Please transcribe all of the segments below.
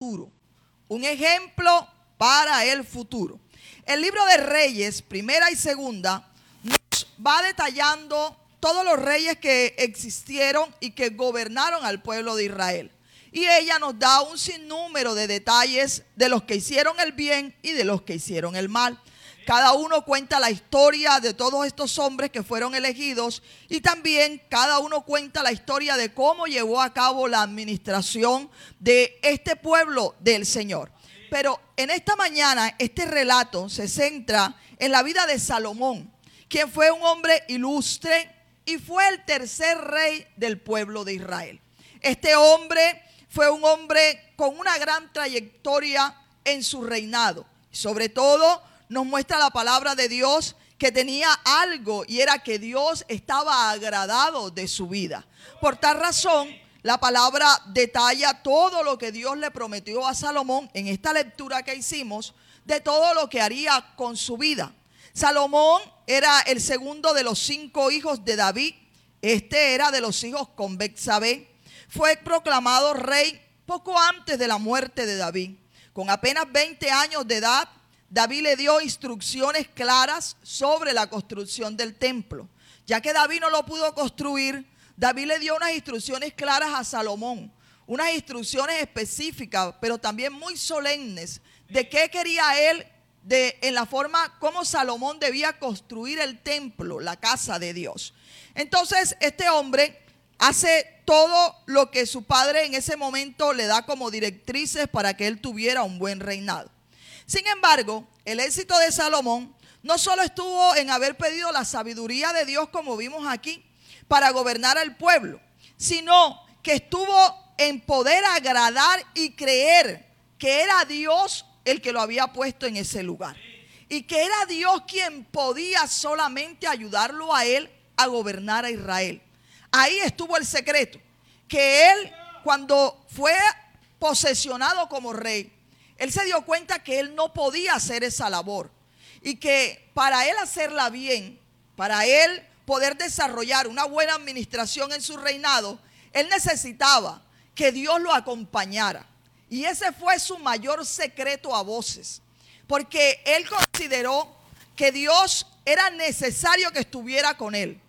futuro. Un ejemplo para el futuro. El libro de Reyes, primera y segunda, nos va detallando todos los reyes que existieron y que gobernaron al pueblo de Israel. Y ella nos da un sinnúmero de detalles de los que hicieron el bien y de los que hicieron el mal. Cada uno cuenta la historia de todos estos hombres que fueron elegidos, y también cada uno cuenta la historia de cómo llevó a cabo la administración de este pueblo del Señor. Pero en esta mañana este relato se centra en la vida de Salomón, quien fue un hombre ilustre y fue el tercer rey del pueblo de Israel. Este hombre fue un hombre con una gran trayectoria en su reinado. Sobre todo nos muestra la palabra de Dios que tenía algo, y era que Dios estaba agradado de su vida. Por tal razón, la palabra detalla todo lo que Dios le prometió a Salomón en esta lectura que hicimos, de todo lo que haría con su vida. Salomón era el segundo de los 5 hijos de David. Este era de los hijos con Betsabé. Fue proclamado rey poco antes de la muerte de David. Con apenas 20 años de edad, David le dio instrucciones claras sobre la construcción del templo. Ya que David no lo pudo construir, David le dio unas instrucciones claras a Salomón, unas instrucciones específicas, pero también muy solemnes, de qué quería él, en la forma como Salomón debía construir el templo, la casa de Dios. Entonces este hombre hace todo lo que su padre en ese momento le da como directrices para que él tuviera un buen reinado. Sin embargo, el éxito de Salomón no solo estuvo en haber pedido la sabiduría de Dios, como vimos aquí, para gobernar al pueblo, sino que estuvo en poder agradar y creer que era Dios el que lo había puesto en ese lugar, y que era Dios quien podía solamente ayudarlo a él a gobernar a Israel. Ahí estuvo el secreto, que él, cuando fue posesionado como rey, él se dio cuenta que él no podía hacer esa labor, y que para él hacerla bien, para él poder desarrollar una buena administración en su reinado, él necesitaba que Dios lo acompañara. Y ese fue su mayor secreto a voces, porque él consideró que Dios era necesario que estuviera con él,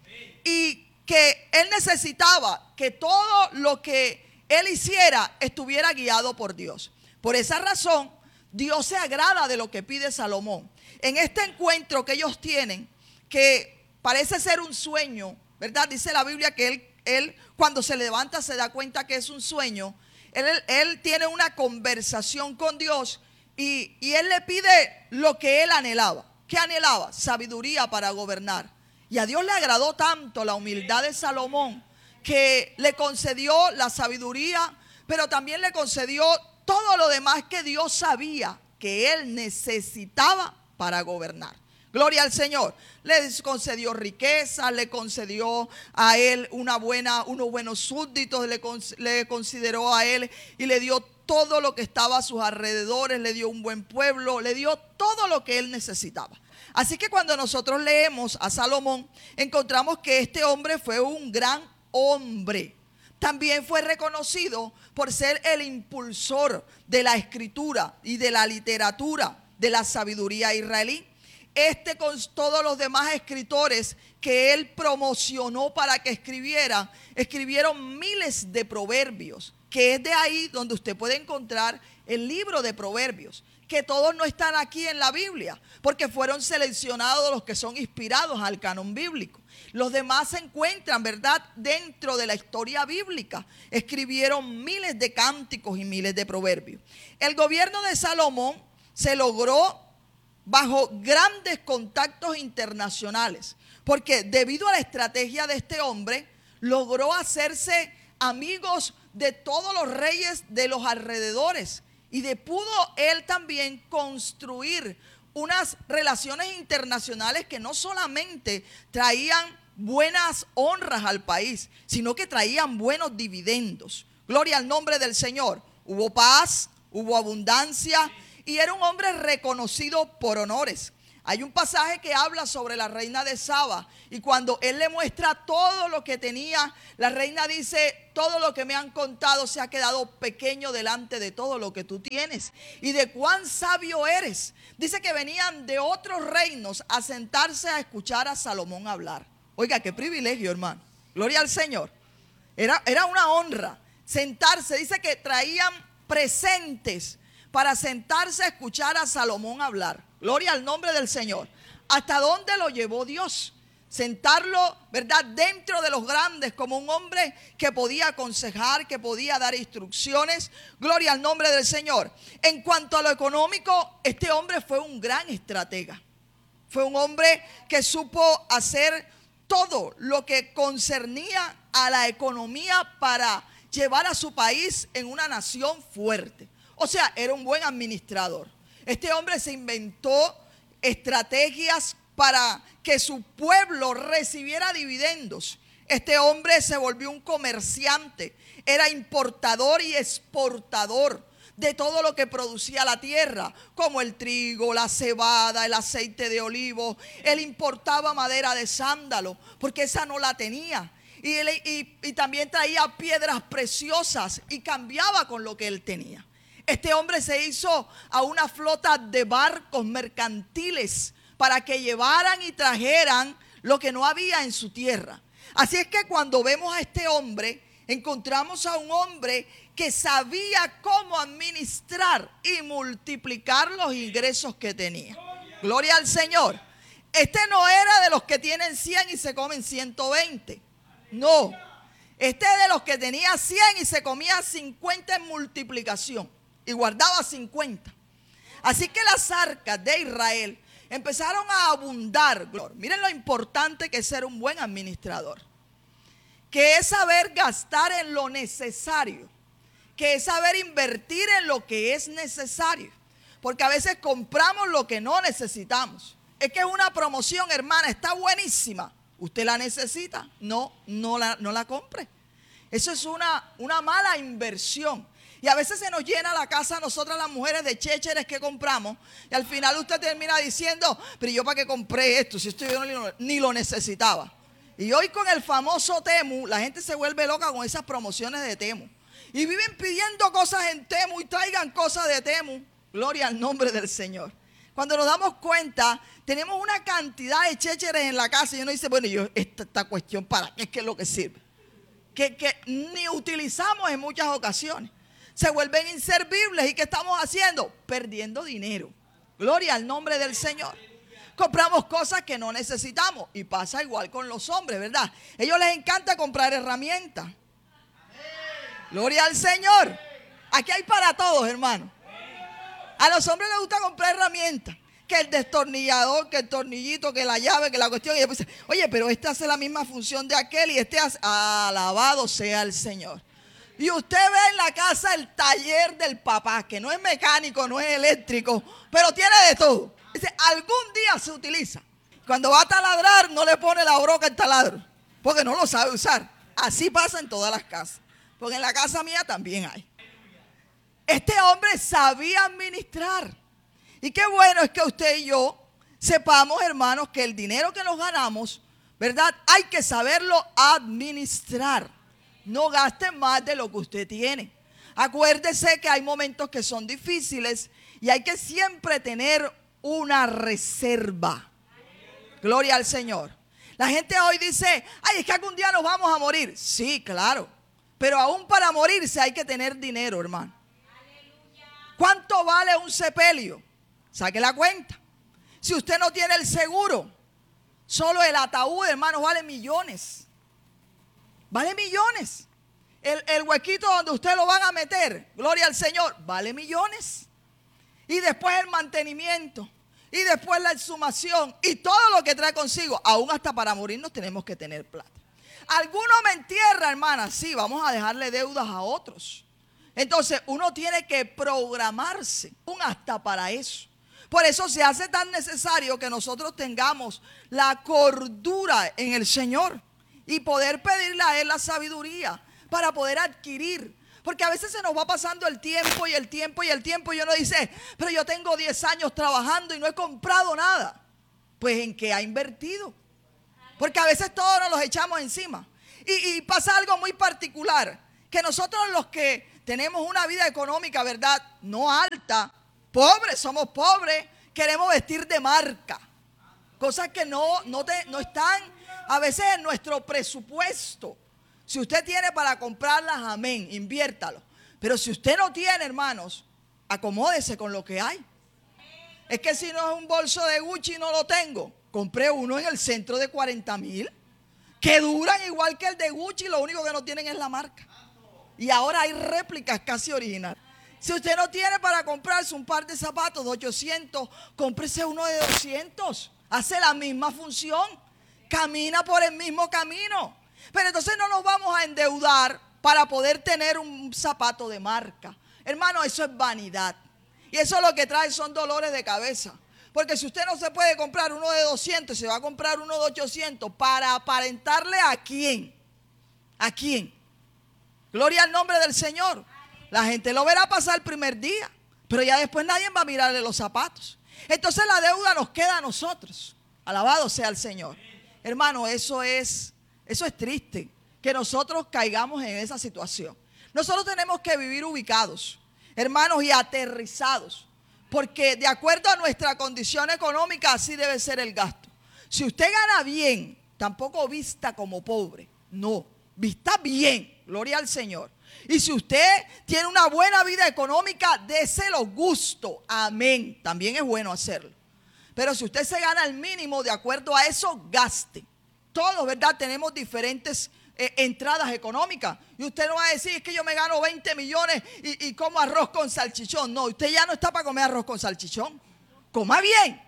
y que él necesitaba que todo lo que él hiciera estuviera guiado por Dios. Por esa razón, Dios se agrada de lo que pide Salomón. En este encuentro que ellos tienen, que parece ser un sueño, ¿verdad? Dice la Biblia que él cuando se levanta se da cuenta que es un sueño. Él tiene una conversación con Dios, y él le pide lo que él anhelaba. ¿Qué anhelaba? Sabiduría para gobernar. Y a Dios le agradó tanto la humildad de Salomón, que le concedió la sabiduría, pero también le concedió todo lo demás que Dios sabía que él necesitaba para gobernar. Gloria al Señor. Le concedió riqueza, le concedió a él unos buenos súbditos, le consideró a él y le dio todo lo que estaba a sus alrededores, le dio un buen pueblo, le dio todo lo que él necesitaba. Así que cuando nosotros leemos a Salomón, encontramos que este hombre fue un gran hombre. También fue reconocido por ser el impulsor de la escritura y de la literatura, de la sabiduría israelí. Con todos los demás escritores que él promocionó para que escribieron miles de proverbios, que es de ahí donde usted puede encontrar el libro de Proverbios, que todos no están aquí en la Biblia, porque fueron seleccionados los que son inspirados al canon bíblico. Los demás se encuentran, ¿verdad?, dentro de la historia bíblica. Escribieron miles de cánticos y miles de proverbios. El gobierno de Salomón se logró bajo grandes contactos internacionales, porque debido a la estrategia de este hombre, logró hacerse amigos de todos los reyes de los alrededores, y pudo él también construir unas relaciones internacionales que no solamente traían buenas honras al país, sino que traían buenos dividendos. Gloria al nombre del Señor. Hubo paz, hubo abundancia, y era un hombre reconocido por honores. Hay un pasaje que habla sobre la reina de Saba y cuando él le muestra todo lo que tenía, la reina dice: todo lo que me han contado se ha quedado pequeño delante de todo lo que tú tienes y de cuán sabio eres. Dice que venían de otros reinos a sentarse a escuchar a Salomón hablar. Oiga, qué privilegio, hermano. Gloria al Señor. Era una honra sentarse. Dice que traían presentes para sentarse a escuchar a Salomón hablar. Gloria al nombre del Señor. ¿Hasta dónde lo llevó Dios? Sentarlo, ¿verdad?, dentro de los grandes como un hombre que podía aconsejar, que podía dar instrucciones. Gloria al nombre del Señor. En cuanto a lo económico, este hombre fue un gran estratega. Fue un hombre que supo hacer todo lo que concernía a la economía para llevar a su país en una nación fuerte. O sea, era un buen administrador. Este hombre se inventó estrategias para que su pueblo recibiera dividendos. Este hombre se volvió un comerciante, era importador y exportador de todo lo que producía la tierra, como el trigo, la cebada, el aceite de olivo. Él importaba madera de sándalo, porque esa no la tenía. Y también traía piedras preciosas y cambiaba con lo que él tenía. Este hombre se hizo a una flota de barcos mercantiles para que llevaran y trajeran lo que no había en su tierra. Así es que cuando vemos a este hombre, encontramos a un hombre que sabía cómo administrar y multiplicar los ingresos que tenía. Gloria al Señor. Este no era de los que tienen 100 y se comen 120. No. Este es de los que tenía 100 y se comía 50 en multiplicación. Y guardaba 50. Así que las arcas de Israel empezaron a abundar. Miren lo importante que es ser un buen administrador. Que es saber gastar en lo necesario. Que es saber invertir en lo que es necesario. Porque a veces compramos lo que no necesitamos. Es que es una promoción, hermana, está buenísima. ¿Usted la necesita? No la compre. Eso es una mala inversión. Y a veces se nos llena la casa a nosotras las mujeres de chécheres que compramos. Y al final usted termina diciendo: pero yo para qué compré esto si esto yo ni lo necesitaba. Y hoy con el famoso Temu, la gente se vuelve loca con esas promociones de Temu. Y viven pidiendo cosas en Temu y traigan cosas de Temu. Gloria al nombre del Señor. Cuando nos damos cuenta, tenemos una cantidad de chécheres en la casa y uno dice: bueno, yo esta cuestión ¿para qué es que es lo que sirve? Que ni utilizamos en muchas ocasiones. Se vuelven inservibles. ¿Y qué estamos haciendo? Perdiendo dinero. Gloria al nombre del Señor. Compramos cosas que no necesitamos. Y pasa igual con los hombres, ¿verdad? A ellos les encanta comprar herramientas. Gloria al Señor. Aquí hay para todos, hermano. A los hombres les gusta comprar herramientas. Que el destornillador, que el tornillito, que la llave, que la cuestión. Y después, oye, pero este hace la misma función de aquel y este hace. Alabado sea el Señor. Y usted ve en la casa el taller del papá, que no es mecánico, no es eléctrico, pero tiene de todo. Dice, algún día se utiliza. Cuando va a taladrar, no le pone la broca al taladro, porque no lo sabe usar. Así pasa en todas las casas, porque en la casa mía también hay. Este hombre sabía administrar. Y qué bueno es que usted y yo sepamos, hermanos, que el dinero que nos ganamos, ¿verdad?, hay que saberlo administrar. No gaste más de lo que usted tiene. Acuérdese que hay momentos que son difíciles y hay que siempre tener una reserva. Gloria al Señor. La gente hoy dice: ay, es que algún día nos vamos a morir. Sí, claro. Pero aún para morirse hay que tener dinero, hermano. ¿Cuánto vale un sepelio? Saque la cuenta. Si usted no tiene el seguro, solo el ataúd, hermano, vale millones. Vale millones. El huequito donde usted lo van a meter, gloria al Señor, vale millones. Y después el mantenimiento. Y después la exhumación. Y todo lo que trae consigo. Aún hasta para morirnos tenemos que tener plata. Alguno me entierra, hermana. Sí, vamos a dejarle deudas a otros. Entonces uno tiene que programarse aún hasta para eso. Por eso se hace tan necesario que nosotros tengamos la cordura en el Señor. Y poder pedirle a Él la sabiduría para poder adquirir. Porque a veces se nos va pasando el tiempo y el tiempo y el tiempo. Y uno dice: pero yo tengo 10 años trabajando y no he comprado nada. Pues en qué ha invertido. Porque a veces todos nos los echamos encima. Y pasa algo muy particular, que nosotros los que tenemos una vida económica, ¿verdad?, no alta, pobres, somos pobres, queremos vestir de marca. Cosas que no están a veces en nuestro presupuesto. Si usted tiene para comprarlas, amén, inviértalo. Pero si usted no tiene, hermanos, acomódese con lo que hay. Es que si no es un bolso de Gucci, no lo tengo. Compré uno en el centro de 40,000 que duran igual que el de Gucci, lo único que no tienen es la marca. Y ahora hay réplicas casi originales. Si usted no tiene para comprarse un par de zapatos de 800, cómprese uno de 200. Hace la misma función, camina por el mismo camino. Pero entonces no nos vamos a endeudar para poder tener un zapato de marca. Hermano, eso es vanidad. Y eso lo que trae son dolores de cabeza. Porque si usted no se puede comprar uno de 200, se va a comprar uno de 800 para aparentarle ¿a quién? ¿A quién? Gloria al nombre del Señor. La gente lo verá pasar el primer día, pero ya después nadie va a mirarle los zapatos. Entonces la deuda nos queda a nosotros. Alabado sea el Señor. Hermano, eso es triste, que nosotros caigamos en esa situación. Nosotros tenemos que vivir ubicados, hermanos, y aterrizados. Porque de acuerdo a nuestra condición económica, así debe ser el gasto. Si usted gana bien, tampoco vista como pobre. No, vista bien, gloria al Señor. Y si usted tiene una buena vida económica, déselo gusto, amén. También es bueno hacerlo. Pero si usted se gana el mínimo, de acuerdo a eso, gaste. Todos, ¿verdad?, tenemos diferentes entradas económicas. Y usted no va a decir, es que yo me gano 20 millones y como arroz con salchichón. No, usted ya no está para comer arroz con salchichón. Coma bien,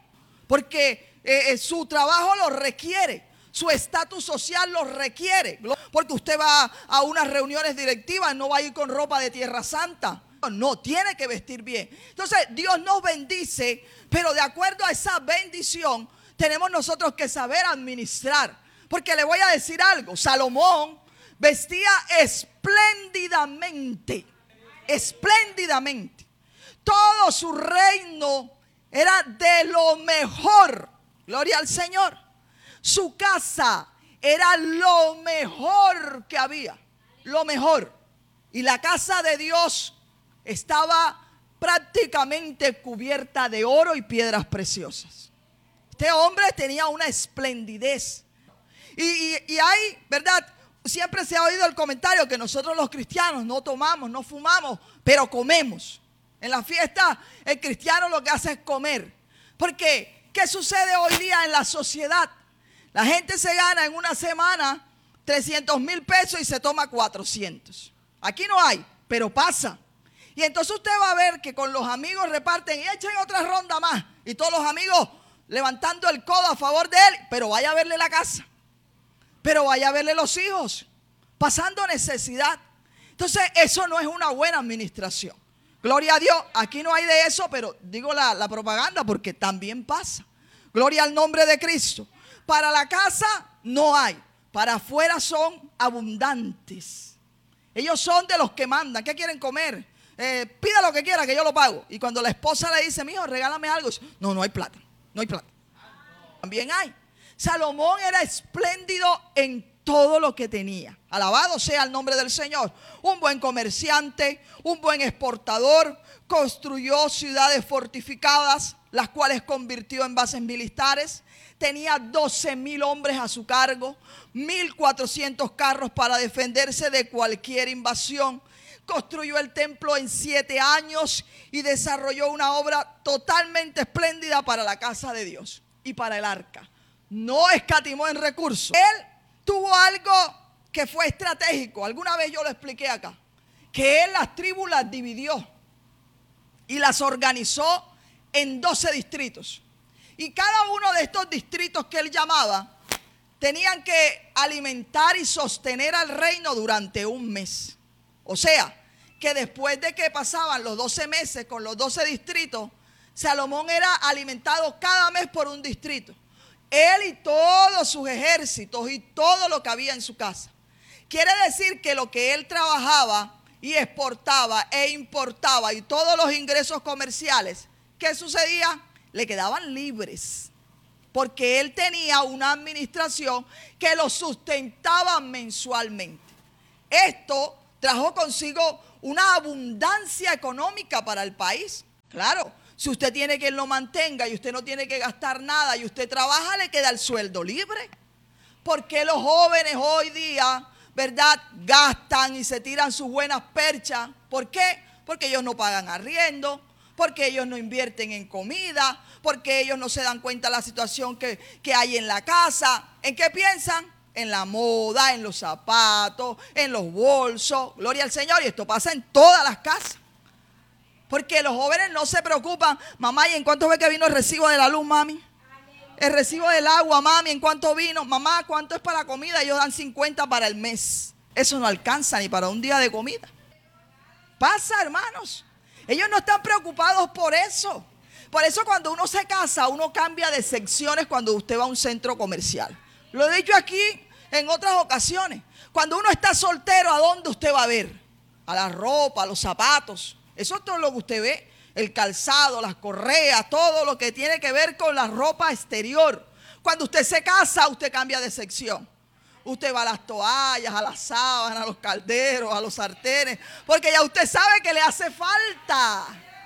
porque su trabajo lo requiere, su estatus social lo requiere. Porque usted va a unas reuniones directivas, no va a ir con ropa de Tierra Santa. No, tiene que vestir bien. Entonces Dios nos bendice, pero de acuerdo a esa bendición tenemos nosotros que saber administrar. Porque le voy a decir algo, Salomón vestía espléndidamente, espléndidamente. Todo su reino era de lo mejor, gloria al Señor. Su casa era lo mejor que había, lo mejor. Y la casa de Dios estaba prácticamente cubierta de oro y piedras preciosas. Este hombre tenía una esplendidez. Y hay, ¿verdad? Siempre se ha oído el comentario que nosotros los cristianos no tomamos, no fumamos, pero comemos. En la fiesta el cristiano lo que hace es comer. Porque, ¿qué sucede hoy día en la sociedad? La gente se gana en una semana 300,000 pesos y se toma 400. Aquí no hay, pero pasa. Y entonces usted va a ver que con los amigos reparten y echen otra ronda más. Y todos los amigos levantando el codo a favor de él, pero vaya a verle la casa. Pero vaya a verle los hijos, pasando necesidad. Entonces eso no es una buena administración. Gloria a Dios, aquí no hay de eso, pero digo la propaganda porque también pasa. Gloria al nombre de Cristo. Para la casa no hay, para afuera son abundantes. Ellos son de los que mandan. ¿Qué quieren comer? Pida lo que quiera que yo lo pago. Y cuando la esposa le dice, mijo, regálame algo, no hay plata, no hay plata. También hay. Salomón era espléndido en todo lo que tenía. Alabado sea el nombre del Señor. Un buen comerciante, un buen exportador, construyó ciudades fortificadas, las cuales convirtió en bases militares. Tenía 12,000 hombres a su cargo, 1,400 carros para defenderse de cualquier invasión. Construyó el templo en 7 años y desarrolló una obra totalmente espléndida para la casa de Dios y para el arca. No escatimó en recursos. Él tuvo algo que fue estratégico. Alguna vez yo lo expliqué acá. Que él las tribus las dividió y las organizó en 12 distritos. Y cada uno de estos distritos que él llamaba tenían que alimentar y sostener al reino durante un mes. O sea, que después de que pasaban los 12 meses con los 12 distritos, Salomón era alimentado cada mes por un distrito. Él y todos sus ejércitos y todo lo que había en su casa. Quiere decir que lo que él trabajaba y exportaba e importaba y todos los ingresos comerciales, ¿qué sucedía? Le quedaban libres. porque él tenía una administración que lo sustentaba mensualmente. Esto trajo consigo una abundancia económica para el país. Claro, si usted tiene quien lo mantenga y usted no tiene que gastar nada y usted trabaja, le queda el sueldo libre. ¿Por qué los jóvenes hoy día, verdad, gastan y se tiran sus buenas perchas? ¿Por qué? Porque ellos no pagan arriendo, porque ellos no invierten en comida, porque ellos no se dan cuenta de la situación que hay en la casa. ¿En qué piensan? En la moda, en los zapatos, en los bolsos. Gloria al Señor. Y esto pasa en todas las casas. Porque los jóvenes no se preocupan. Mamá, ¿y en cuánto ve que vino el recibo de la luz, mami? El recibo del agua, mami, ¿en cuánto vino? Mamá, ¿cuánto es para la comida? Ellos dan 50 para el mes. Eso no alcanza ni para un día de comida. Pasa, hermanos. Ellos no están preocupados por eso. Por eso cuando uno se casa, uno cambia de secciones cuando usted va a un centro comercial. Lo he dicho aquí en otras ocasiones. Cuando uno está soltero, ¿a dónde usted va a ver? A la ropa, a los zapatos. Eso es todo lo que usted ve. El calzado, las correas, todo lo que tiene que ver con la ropa exterior. Cuando usted se casa, usted cambia de sección. Usted va a las toallas, a las sábanas, a los calderos, a los sartenes, porque ya usted sabe que le hace falta.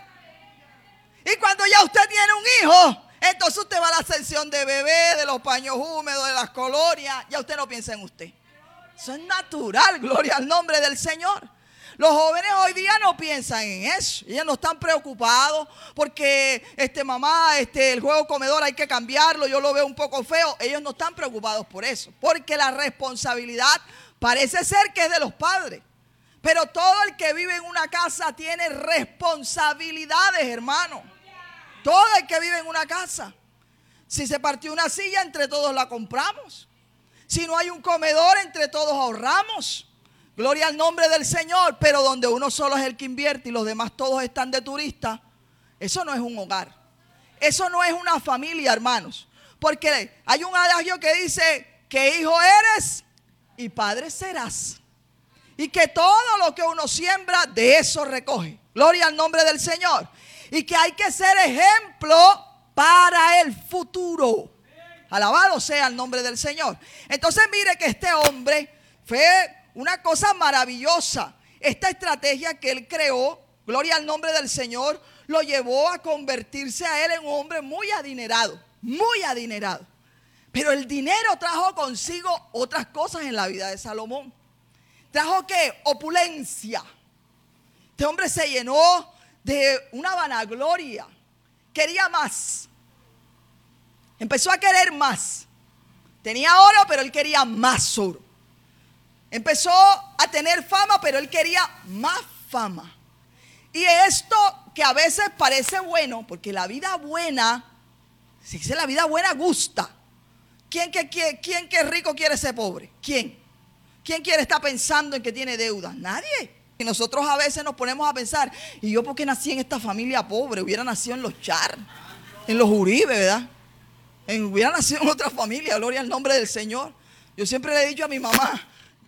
Y cuando ya usted tiene un hijo, entonces usted va a la sección de bebé, de los paños húmedos, de las colonias. Ya usted no piensa en usted. Eso es natural, gloria al nombre del Señor. Los jóvenes hoy día no piensan en eso. Ellos no están preocupados porque mamá, el juego comedor hay que cambiarlo, yo lo veo un poco feo. Ellos no están preocupados por eso, porque la responsabilidad parece ser que es de los padres. Pero todo el que vive en una casa tiene responsabilidades, hermano. Todo el que vive en una casa. Si se partió una silla, entre todos la compramos. Si no hay un comedor, entre todos ahorramos. Gloria al nombre del Señor. Pero donde uno solo es el que invierte y los demás todos están de turista, eso no es un hogar. Eso no es una familia, hermanos. Porque hay un adagio que dice que hijo eres y padre serás. Y que todo lo que uno siembra, de eso recoge. Gloria al nombre del Señor. Y que hay que ser ejemplo para el futuro. Alabado sea el nombre del Señor. Entonces mire que este hombre fue una cosa maravillosa. Esta estrategia que él creó, gloria al nombre del Señor, lo llevó a convertirse a él en un hombre muy adinerado. Muy adinerado. Pero el dinero trajo consigo otras cosas en la vida de Salomón. Trajo ¿qué? Opulencia. Este hombre se llenó de una vanagloria. Quería más. Empezó a querer más. Tenía oro, pero él quería más oro. Empezó a tener fama, pero él quería más fama. Y esto que a veces parece bueno, porque la vida buena, si dice la vida buena gusta. ¿Quién que rico quiere ser pobre? ¿Quién? ¿Quién quiere estar pensando en que tiene deudas? Nadie. Y nosotros a veces nos ponemos a pensar, ¿y yo por qué nací en esta familia pobre? Hubiera nacido en los Char, en los Uribe, ¿verdad? Hubiera nacido en otra familia, gloria al nombre del Señor. Yo siempre le he dicho a mi mamá,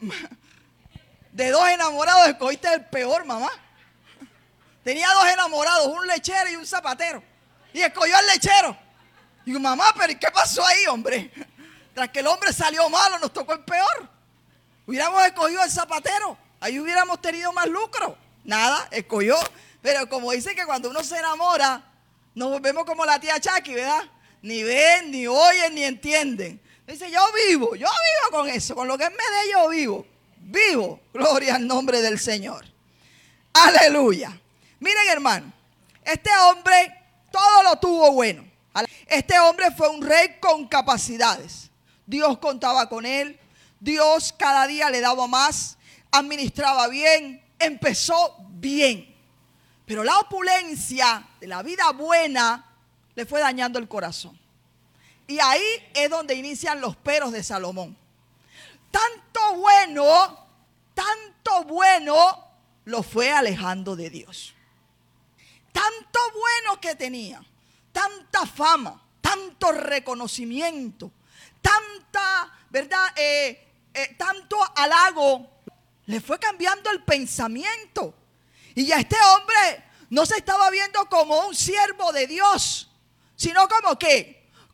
de 2 enamorados escogiste el peor, mamá. Tenía 2 enamorados, un lechero y un zapatero. Y escogió al lechero. Y digo, mamá, pero ¿y qué pasó ahí, hombre? Tras que el hombre salió malo, nos tocó el peor. Hubiéramos escogido al zapatero. Ahí hubiéramos tenido más lucro. Nada, escogió. Pero como dice que cuando uno se enamora, nos volvemos como la tía Chucky, ¿verdad? Ni ven, ni oyen, ni entienden. Dice, yo vivo con eso. Con lo que me dé yo vivo. Vivo. Gloria al nombre del Señor. Aleluya. Miren, hermano. Este hombre todo lo tuvo bueno. Este hombre fue un rey con capacidades. Dios contaba con él. Dios cada día le daba más. Administraba bien. Empezó bien. Pero la opulencia de la vida buena le fue dañando el corazón. Y ahí es donde inician los peros de Salomón. Tanto bueno lo fue alejando de Dios. Tanto bueno que tenía, tanta fama, tanto reconocimiento, tanta, ¿verdad? Tanto halago, le fue cambiando el pensamiento. Y ya este hombre no se estaba viendo como un siervo de Dios, sino como ¿qué?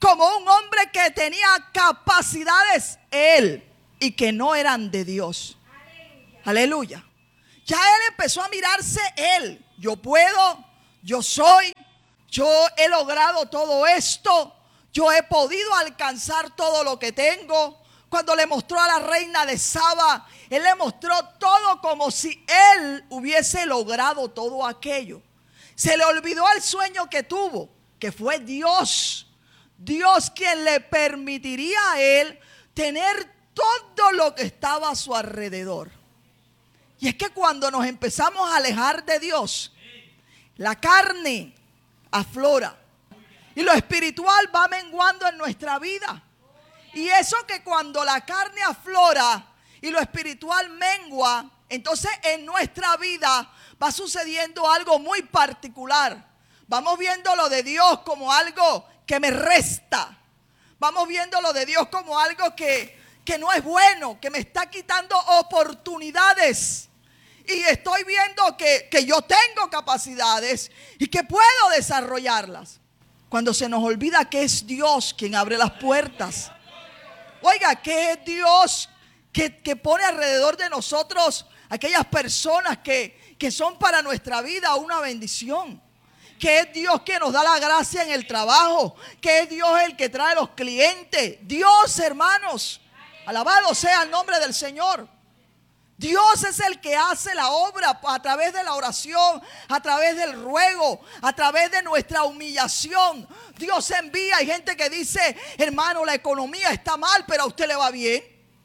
como un hombre que tenía capacidades él y que no eran de Dios. Aleluya. Ya él empezó a mirarse él. Yo puedo, yo soy, yo he logrado todo esto, yo he podido alcanzar todo lo que tengo. Cuando le mostró a la reina de Saba, él le mostró todo como si él hubiese logrado todo aquello. Se le olvidó el sueño que tuvo, que fue Dios. Dios quien le permitiría a él tener todo lo que estaba a su alrededor. Y es que cuando nos empezamos a alejar de Dios, la carne aflora y lo espiritual va menguando en nuestra vida. Y eso que cuando la carne aflora y lo espiritual mengua, entonces en nuestra vida va sucediendo algo muy particular. Vamos viendo lo de Dios como algo que me resta. Vamos viendo lo de Dios como algo que no es bueno, que me está quitando oportunidades. Y estoy viendo que yo tengo capacidades y que puedo desarrollarlas. Cuando se nos olvida que es Dios quien abre las puertas. Oiga, que es Dios que pone alrededor de nosotros aquellas personas que son para nuestra vida una bendición. Que es Dios que nos da la gracia en el trabajo. Que es Dios el que trae los clientes. Dios, hermanos, alabado sea el nombre del Señor. Dios es el que hace la obra a través de la oración, a través del ruego, a través de nuestra humillación. Dios envía. Hay gente que dice, hermano, la economía está mal, pero a usted le va bien.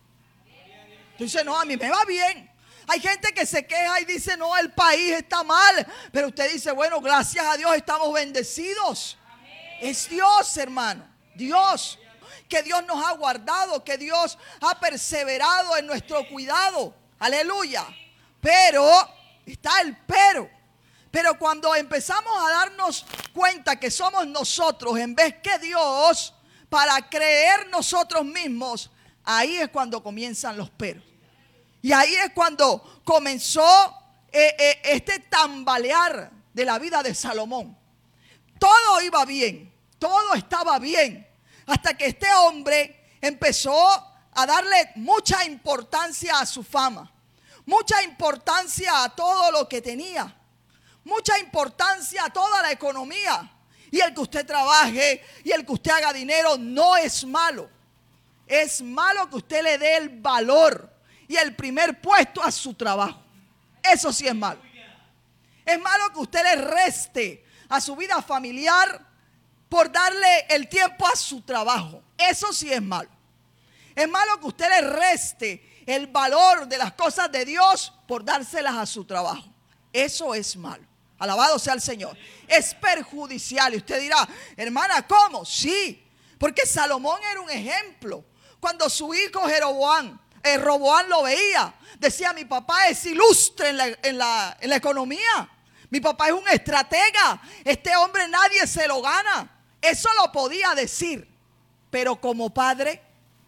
Dice, no, a mí me va bien. Hay gente que se queja y dice, no, el país está mal, pero usted dice, bueno, gracias a Dios estamos bendecidos. Es Dios, hermano, Dios. Que Dios nos ha guardado, que Dios ha perseverado en nuestro cuidado. Aleluya. Pero, está el pero. Pero cuando empezamos a darnos cuenta que somos nosotros en vez que Dios, para creer nosotros mismos, ahí es cuando comienzan los peros. Y ahí es cuando comenzó este tambalear de la vida de Salomón. Todo iba bien, todo estaba bien, hasta que este hombre empezó a darle mucha importancia a su fama, mucha importancia a todo lo que tenía, mucha importancia a toda la economía. Y el que usted trabaje y el que usted haga dinero no es malo. Es malo que usted le dé el valor y el primer puesto a su trabajo. Eso sí es malo. Es malo que usted le reste a su vida familiar por darle el tiempo a su trabajo. Eso sí es malo. Es malo que usted le reste el valor de las cosas de Dios por dárselas a su trabajo. Eso es malo. Alabado sea el Señor. Es perjudicial. Y usted dirá, hermana, ¿cómo? Sí, porque Salomón era un ejemplo. Cuando su hijo Roboam lo veía, decía, mi papá es ilustre en la economía. Mi papá es un estratega. Este hombre nadie se lo gana. Eso lo podía decir. Pero como padre,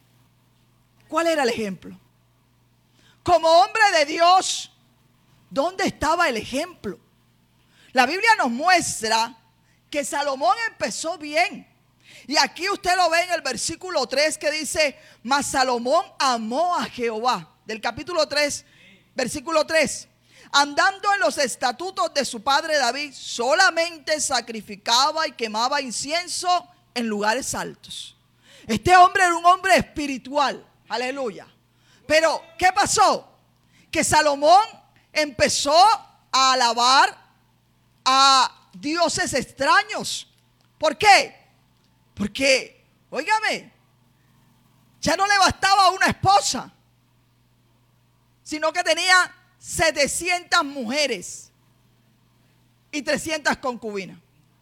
¿cuál era el ejemplo? Como hombre de Dios, ¿dónde estaba el ejemplo? La Biblia nos muestra que Salomón empezó bien. Y aquí usted lo ve en el versículo 3 que dice, mas Salomón amó a Jehová. Del capítulo 3, versículo 3. Andando en los estatutos de su padre David, solamente sacrificaba y quemaba incienso en lugares altos. Este hombre era un hombre espiritual. Aleluya. Pero, ¿qué pasó? Que Salomón empezó a alabar a dioses extraños. ¿Por qué? Porque, óigame, ya no le bastaba una esposa, sino que tenía 700 mujeres y 300 concubinas.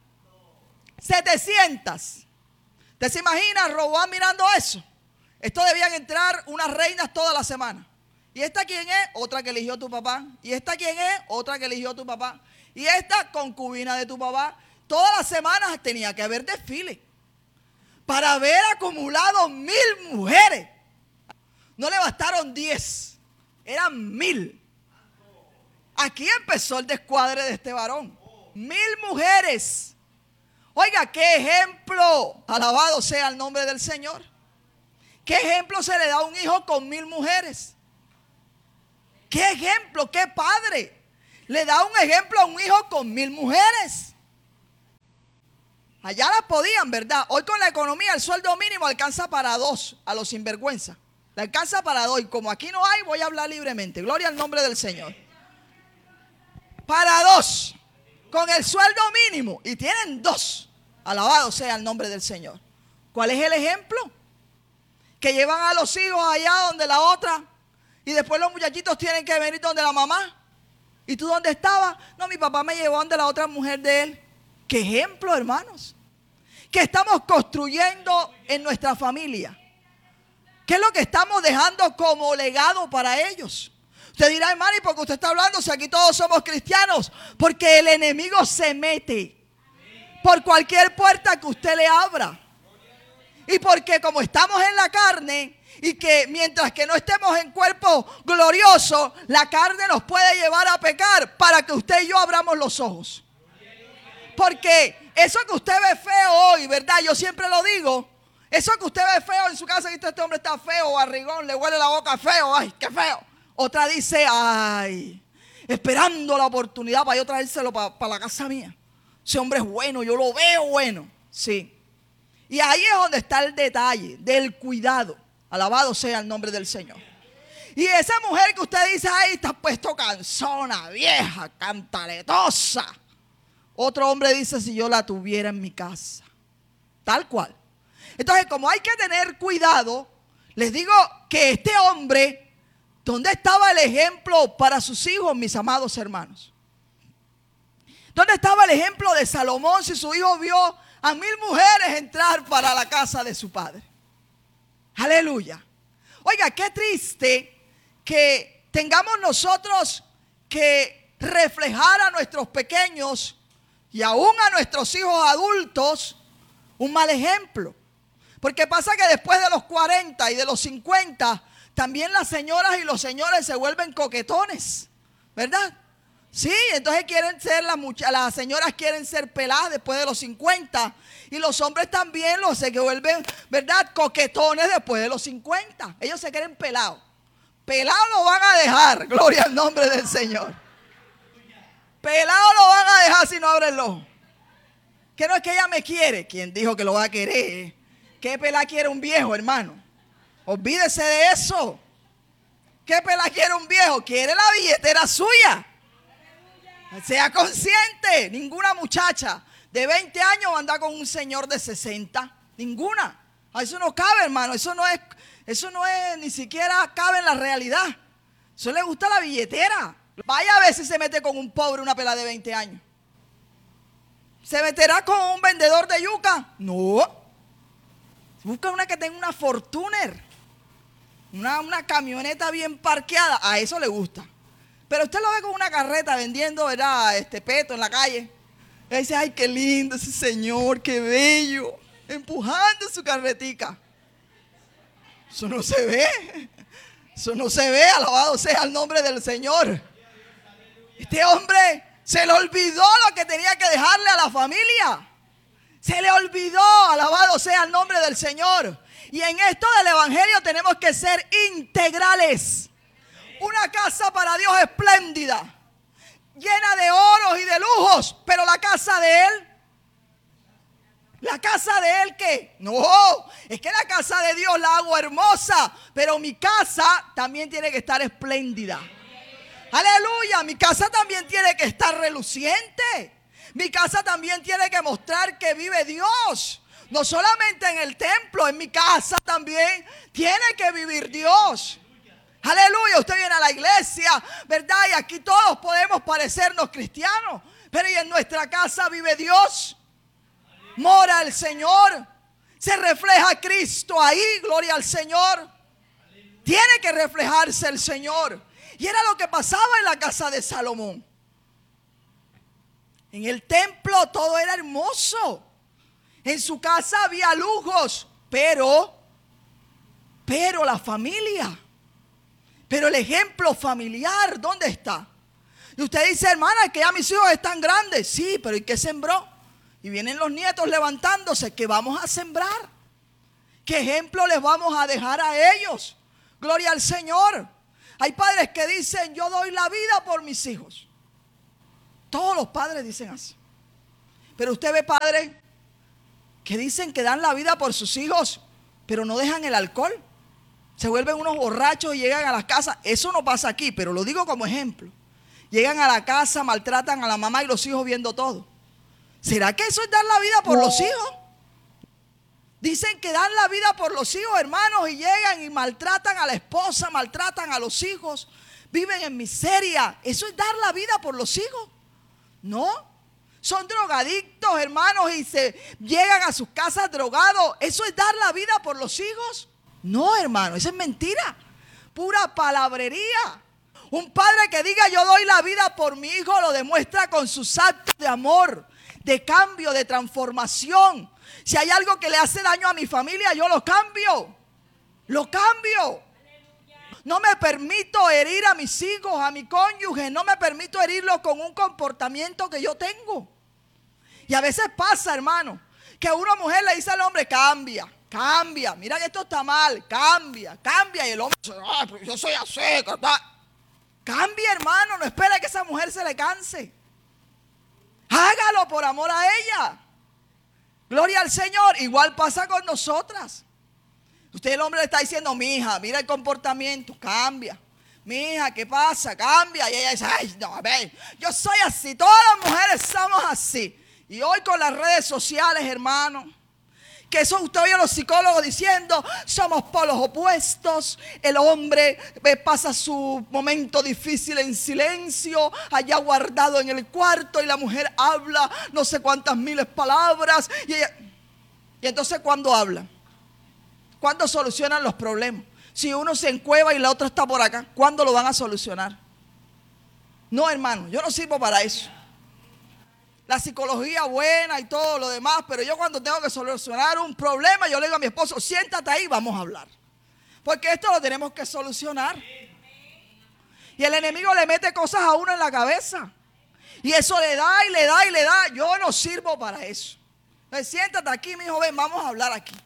700. ¿Usted se imagina Roboam mirando eso? Esto debían entrar unas reinas toda la semana. ¿Y esta quién es? Otra que eligió tu papá. ¿Y esta quién es? Otra que eligió tu papá. Y esta concubina de tu papá. Todas las semanas tenía que haber desfile para haber acumulado 1000 mujeres. No le bastaron 10, eran 1000. Aquí empezó el descuadre de este varón. 1000 mujeres. Oiga, qué ejemplo. Alabado sea el nombre del Señor. ¿Qué ejemplo se le da a un hijo con 1000 mujeres? ¿Qué ejemplo? ¿Qué padre le da un ejemplo a un hijo con 1000 mujeres? Allá las podían, ¿verdad? Hoy con la economía el sueldo mínimo alcanza para 2 a los sinvergüenza. Le alcanza para 2. Y como aquí no hay, voy a hablar libremente. Gloria al nombre del Señor. Para 2. Con el sueldo mínimo. Y tienen 2. Alabado sea el nombre del Señor. ¿Cuál es el ejemplo? Que llevan a los hijos allá donde la otra. Y después los muchachitos tienen que venir donde la mamá. ¿Y tú dónde estabas? No, mi papá me llevó donde la otra mujer de él. ¿Qué ejemplo, hermanos? ¿Qué estamos construyendo en nuestra familia? ¿Qué es lo que estamos dejando como legado para ellos? Usted dirá, hermano, ¿y por qué usted está hablando si aquí todos somos cristianos? Porque el enemigo se mete por cualquier puerta que usted le abra. Y porque como estamos en la carne y que mientras que no estemos en cuerpo glorioso, la carne nos puede llevar a pecar para que usted y yo abramos los ojos. Porque eso que usted ve feo hoy, ¿verdad? Yo siempre lo digo. Eso que usted ve feo en su casa, que este hombre está feo, barrigón, le huele la boca feo, ay, qué feo. Otra dice, ay, esperando la oportunidad para yo traérselo para la casa mía. Ese hombre es bueno, yo lo veo bueno. Sí. Y ahí es donde está el detalle del cuidado. Alabado sea el nombre del Señor. Y esa mujer que usted dice, ay, está puesto cansona, vieja, cantaletosa. Otro hombre dice, si yo la tuviera en mi casa. Tal cual. Entonces, como hay que tener cuidado, les digo que este hombre, ¿dónde estaba el ejemplo para sus hijos, mis amados hermanos? ¿Dónde estaba el ejemplo de Salomón si su hijo vio a 1000 mujeres entrar para la casa de su padre? Aleluya. Oiga, qué triste que tengamos nosotros que reflejar a nuestros pequeños y aún a nuestros hijos adultos un mal ejemplo. Porque pasa que después de los 40 y de los 50, también las señoras y los señores se vuelven coquetones, ¿verdad? Sí, entonces quieren ser las señoras quieren ser peladas después de los 50 y los hombres también se vuelven, ¿verdad? Coquetones después de los 50. Ellos se quieren pelados. Pelados lo van a dejar, gloria al nombre del Señor. Pelado lo van a dejar si no abre el ojo. Que no es que ella me quiere. ¿Quién dijo que lo va a querer? ¿Qué pelá quiere un viejo, hermano? Olvídese de eso. ¿Qué pelá quiere un viejo? Quiere la billetera suya. Sea consciente. Ninguna muchacha de 20 años anda con un señor de 60. Ninguna. Eso no cabe, hermano. Eso no es, ni siquiera cabe en la realidad. Eso le gusta la billetera. Vaya a ver si se mete con un pobre, una pela de 20 años. ¿Se meterá con un vendedor de yuca? No. Busca una que tenga una Fortuner. Una camioneta bien parqueada. A eso le gusta. Pero usted lo ve con una carreta vendiendo, ¿verdad? Peto en la calle. Y dice, ay, qué lindo ese señor, qué bello. Empujando su carretica. Eso no se ve. Eso no se ve. Alabado sea el nombre del Señor. Este hombre se le olvidó lo que tenía que dejarle a la familia. Se le olvidó, alabado sea el nombre del Señor. Y en esto del evangelio tenemos que ser integrales. Una casa para Dios espléndida, llena de oros y de lujos. Pero la casa de Él, ¿la casa de Él qué? No, es que la casa de Dios la hago hermosa, pero mi casa también tiene que estar espléndida. Aleluya, mi casa también tiene que estar reluciente. Mi casa también tiene que mostrar que vive Dios. No solamente en el templo, en mi casa también tiene que vivir Dios. Aleluya, usted viene a la iglesia, ¿verdad? Y aquí todos podemos parecernos cristianos. Pero ¿y en nuestra casa vive Dios? Mora el Señor. Se refleja Cristo ahí, gloria al Señor. Tiene que reflejarse el Señor. Y era lo que pasaba en la casa de Salomón. En el templo todo era hermoso. En su casa había lujos, pero la familia, pero el ejemplo familiar, ¿dónde está? Y usted dice, hermana, que ya mis hijos están grandes. Sí, pero ¿y qué sembró? Y vienen los nietos levantándose. ¿Qué vamos a sembrar? ¿Qué ejemplo les vamos a dejar a ellos? Gloria al Señor. Hay padres que dicen, yo doy la vida por mis hijos. Todos los padres dicen así. Pero usted ve padres que dicen que dan la vida por sus hijos, pero no dejan el alcohol. Se vuelven unos borrachos y llegan a las casas. Eso no pasa aquí, pero lo digo como ejemplo. Llegan a la casa, maltratan a la mamá y los hijos viendo todo. ¿Será que eso es dar la vida por los hijos? Dicen que dan la vida por los hijos, hermanos, y llegan y maltratan a la esposa, maltratan a los hijos, viven en miseria. ¿Eso es dar la vida por los hijos? No. Son drogadictos, hermanos, y se llegan a sus casas drogados. ¿Eso es dar la vida por los hijos? No, hermano, eso es mentira. Pura palabrería. Un padre que diga yo doy la vida por mi hijo lo demuestra con sus actos de amor, de cambio, de transformación. Si hay algo que le hace daño a mi familia, yo lo cambio. Lo cambio. No me permito herir a mis hijos, a mi cónyuge. No me permito herirlos con un comportamiento que yo tengo. Y a veces pasa, hermano, que una mujer le dice al hombre, cambia, cambia. Mira que esto está mal, cambia, cambia. Y el hombre dice, pues yo soy así. Cambia, hermano, no espere que esa mujer se le canse. Hágalo por amor a ella. Gloria al Señor. Igual pasa con nosotras. Usted, el hombre, le está diciendo, mija, mira el comportamiento, cambia. Mija, ¿qué pasa? Cambia. Y ella dice, ay, no, a ver, yo soy así, todas las mujeres somos así. Y hoy con las redes sociales, hermano, que eso usted oye a los psicólogos diciendo, somos polos opuestos. El hombre pasa su momento difícil en silencio, allá guardado en el cuarto, y la mujer habla no sé cuántas miles palabras. Y entonces, ¿cuándo habla? ¿Cuándo solucionan los problemas? Si uno se encueva y la otra está por acá, ¿cuándo lo van a solucionar? No, hermano, yo no sirvo para eso. La psicología buena y todo lo demás, pero yo cuando tengo que solucionar un problema, yo le digo a mi esposo, siéntate ahí, vamos a hablar. Porque esto lo tenemos que solucionar. Y el enemigo le mete cosas a uno en la cabeza. Y eso le da y le da y le da. Yo no sirvo para eso. Entonces, siéntate aquí, mi joven, vamos a hablar aquí.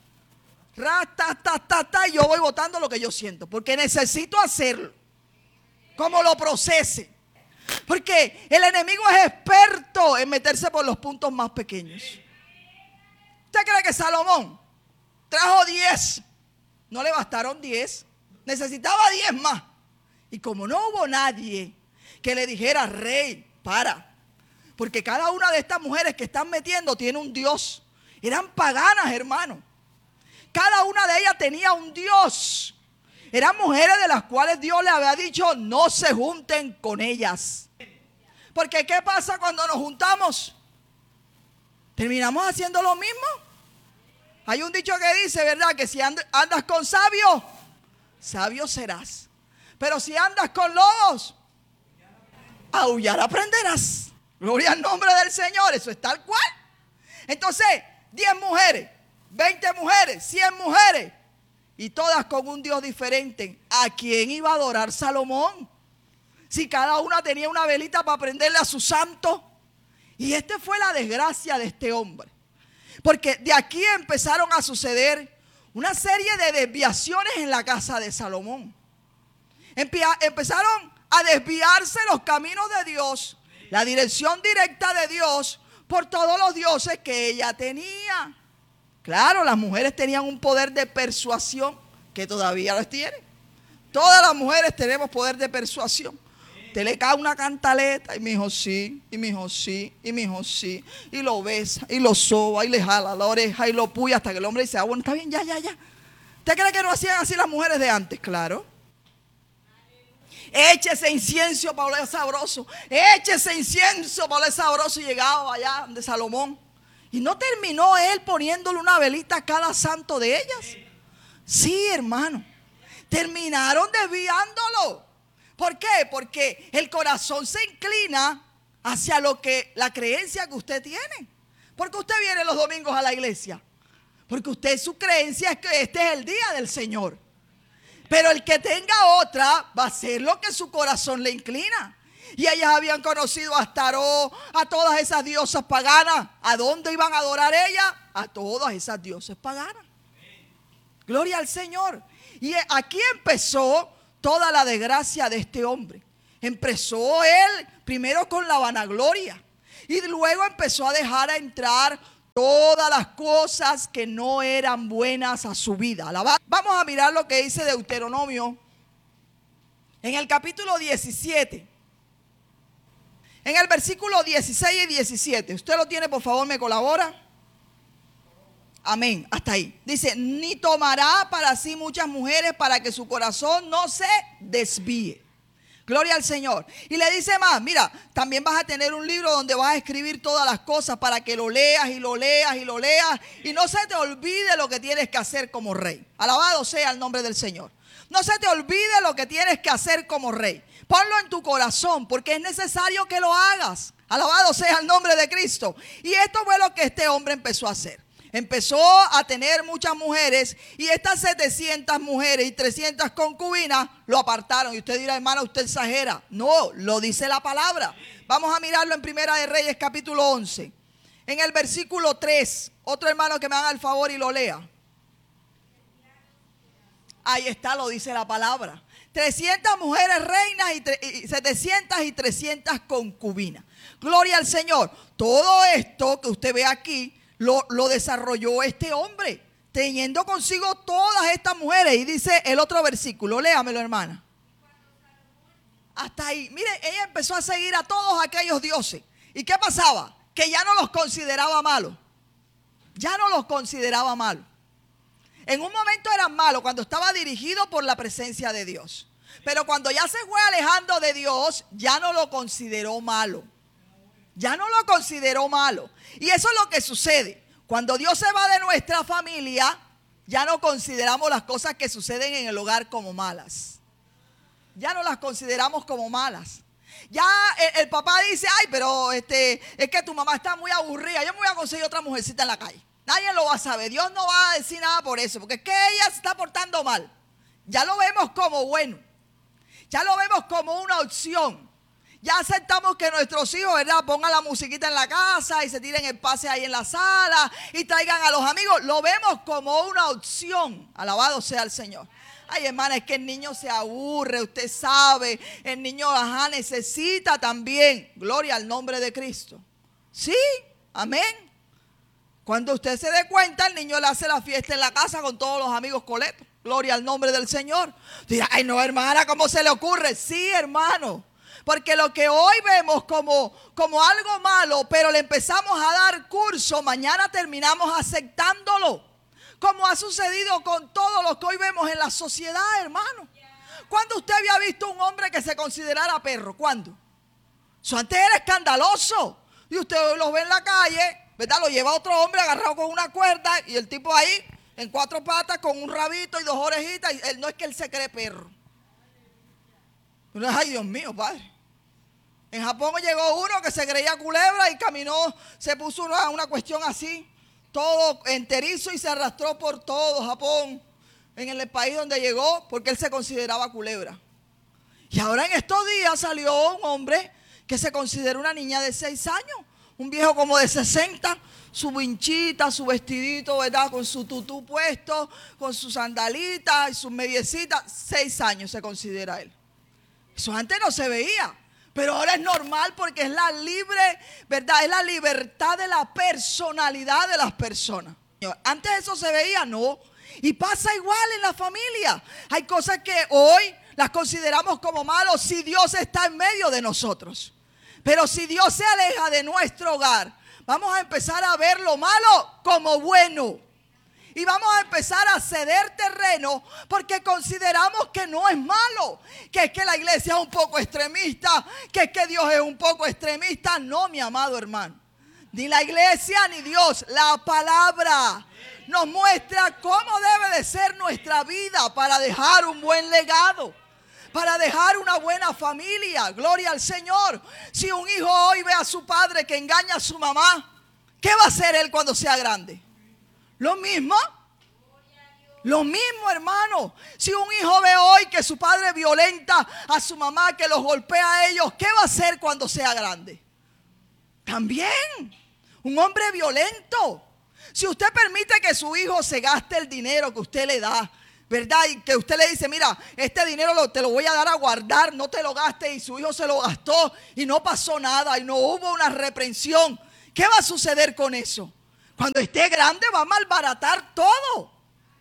Y yo voy botando lo que yo siento, porque necesito hacerlo. Como lo procese. Porque el enemigo es experto en meterse por los puntos más pequeños. ¿Usted cree que Salomón trajo 10? No le bastaron 10. Necesitaba 10 más. Y como no hubo nadie que le dijera, rey, para. Porque cada una de estas mujeres que están metiendo tiene un dios. Eran paganas, hermano. Cada una de ellas tenía un dios. Eran mujeres de las cuales Dios le había dicho, no se junten con ellas. Porque ¿qué pasa cuando nos juntamos? ¿Terminamos haciendo lo mismo? Hay un dicho que dice, ¿verdad? Que si andas con sabios, sabio serás. Pero si andas con lobos, aullar aprenderás. Gloria al nombre del Señor, eso es tal cual. Entonces, 10 mujeres, 20 mujeres, 100 mujeres. Y todas con un Dios diferente. ¿A quién iba a adorar Salomón? Si cada una tenía una velita para prenderle a su santo. Y esta fue la desgracia de este hombre. Porque de aquí empezaron a suceder una serie de desviaciones en la casa de Salomón. Empezaron a desviarse los caminos de Dios, la dirección directa de Dios, por todos los dioses que ella tenía. Claro, las mujeres tenían un poder de persuasión que todavía los tienen. Todas las mujeres tenemos poder de persuasión. Te le cae una cantaleta y mi hijo sí, y mi hijo sí, y mi hijo sí. Y lo besa, y lo soba, y le jala la oreja, y lo puya hasta que el hombre dice, ah, bueno, está bien, ya. ¿Usted cree que no hacían así las mujeres de antes? Claro. Échese incienso para oler sabroso. Échese incienso para oler sabroso. Y llegaba allá de Salomón. Y no terminó él poniéndole una velita a cada santo de ellas. Sí, hermano. Terminaron desviándolo. ¿Por qué? Porque el corazón se inclina hacia la creencia que usted tiene. Porque usted viene los domingos a la iglesia. Porque su creencia es que este es el día del Señor. Pero el que tenga otra va a hacer lo que su corazón le inclina. Y ellas habían conocido a Astaró, a todas esas diosas paganas. ¿A dónde iban a adorar ellas? A todas esas diosas paganas. Gloria al Señor. Y aquí empezó toda la desgracia de este hombre. Empezó él primero con la vanagloria. Y luego empezó a dejar entrar todas las cosas que no eran buenas a su vida. Vamos a mirar lo que dice Deuteronomio en el capítulo 17. En el versículo 16 y 17. ¿Usted lo tiene, por favor, me colabora? Amén, hasta ahí. Dice, ni tomará para sí muchas mujeres para que su corazón no se desvíe. Gloria al Señor. Y le dice más, mira, también vas a tener un libro donde vas a escribir todas las cosas para que lo leas y lo leas y lo leas. Y no se te olvide lo que tienes que hacer como rey. Alabado sea el nombre del Señor. No se te olvide lo que tienes que hacer como rey. Ponlo en tu corazón porque es necesario que lo hagas. Alabado sea el nombre de Cristo. Y esto fue lo que este hombre empezó a hacer. Empezó a tener muchas mujeres y estas 700 mujeres y 300 concubinas lo apartaron. Y usted dirá, hermano, usted exagera. No, lo dice la palabra. Vamos a mirarlo en Primera de Reyes capítulo 11. En el versículo 3. Otro hermano que me haga el favor y lo lea. Ahí está, lo dice la palabra. 300 mujeres reinas y 700 y 300 concubinas. Gloria al Señor. Todo esto que usted ve aquí lo desarrolló este hombre, teniendo consigo todas estas mujeres. Y dice el otro versículo, léamelo, hermana. Hasta ahí, mire, ella empezó a seguir a todos aquellos dioses. ¿Y qué pasaba? Que ya no los consideraba malos. Ya no los consideraba malos. En un momento eran malos cuando estaba dirigido por la presencia de Dios. Pero cuando ya se fue alejando de Dios, ya no lo consideró malo. Ya no lo consideró malo. Y eso es lo que sucede. Cuando Dios se va de nuestra familia, ya no consideramos las cosas que suceden en el hogar como malas. Ya no las consideramos como malas. Ya el papá dice, ay, pero es que tu mamá está muy aburrida. Yo me voy a conseguir otra mujercita en la calle. Nadie lo va a saber. Dios no va a decir nada por eso. Porque es que ella se está portando mal. Ya lo vemos como bueno. Ya lo vemos como una opción. Ya aceptamos que nuestros hijos, ¿verdad?, pongan la musiquita en la casa y se tiren el pase ahí en la sala y traigan a los amigos. Lo vemos como una opción. Alabado sea el Señor. Ay, hermana, es que el niño se aburre, usted sabe. El niño, necesita también. Gloria al nombre de Cristo. Sí, amén. Cuando usted se dé cuenta, el niño le hace la fiesta en la casa con todos los amigos coletos. Gloria al nombre del Señor. Dirá, ay, no, hermana, ¿cómo se le ocurre? Sí, hermano. Porque lo que hoy vemos como algo malo, pero le empezamos a dar curso, mañana terminamos aceptándolo. Como ha sucedido con todo lo que hoy vemos en la sociedad, hermano. ¿Cuándo usted había visto un hombre que se considerara perro? ¿Cuándo? Eso antes era escandaloso. Y usted hoy lo ve en la calle, ¿verdad? Lo lleva otro hombre agarrado con una cuerda y el tipo ahí en 4 patas con un rabito y 2 orejitas. Y él, no es que él se cree perro. Ay, Dios mío, padre. En Japón llegó uno que se creía culebra y caminó, se puso una cuestión así, todo enterizo y se arrastró por todo Japón, en el país donde llegó, porque él se consideraba culebra. Y ahora en estos días salió un hombre que se considera una niña de 6 años, un viejo como de 60, su vinchita, su vestidito, ¿verdad?, con su tutú puesto, con sus sandalitas y sus mediecitas. 6 años se considera él. Eso antes no se veía. Pero ahora es normal porque es la libre, ¿verdad? Es la libertad de la personalidad de las personas. Antes eso se veía, no. Y pasa igual en la familia. Hay cosas que hoy las consideramos como malos si Dios está en medio de nosotros. Pero si Dios se aleja de nuestro hogar, vamos a empezar a ver lo malo como bueno. Y vamos a empezar a ceder terreno porque consideramos que no es malo, que es que la iglesia es un poco extremista, que es que Dios es un poco extremista. No, mi amado hermano, ni la iglesia ni Dios, la palabra nos muestra cómo debe de ser nuestra vida para dejar un buen legado, para dejar una buena familia. Gloria al Señor. Si un hijo hoy ve a su padre que engaña a su mamá, ¿qué va a hacer él cuando sea grande? Lo mismo. Lo mismo, hermano. Si un hijo ve hoy que su padre violenta a su mamá, que los golpea a ellos, ¿qué va a hacer cuando sea grande? También, un hombre violento. Si usted permite que su hijo se gaste el dinero que usted le da, ¿verdad? Y que usted le dice, mira, este dinero te lo voy a dar a guardar, no te lo gastes, y su hijo se lo gastó y no pasó nada y no hubo una reprensión, ¿qué va a suceder con eso? Cuando esté grande va a malbaratar todo.